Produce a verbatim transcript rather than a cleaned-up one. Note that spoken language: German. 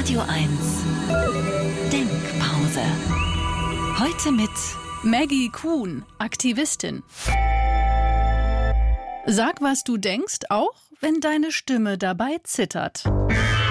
Radio eins Denkpause. Heute mit Maggie Kuhn, Aktivistin. Sag, was du denkst, auch wenn deine Stimme dabei zittert.